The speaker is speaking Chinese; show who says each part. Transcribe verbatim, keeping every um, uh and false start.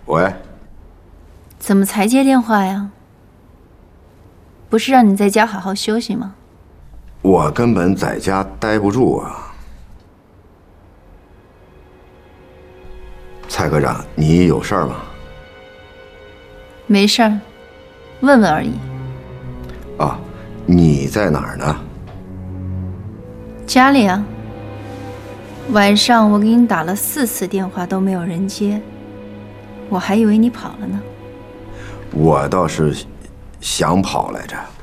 Speaker 1: 喂，
Speaker 2: 怎么才接电话呀？不是让你在家好好休息吗？
Speaker 1: 我根本在家待不住啊。蔡科长，你有事儿吗？
Speaker 2: 没事儿，问问而已。
Speaker 1: 啊，你在哪儿呢？
Speaker 2: 家里啊。晚上我给你打了四次电话都没有人接，我还以为你跑了呢。
Speaker 1: 我倒是想跑来着。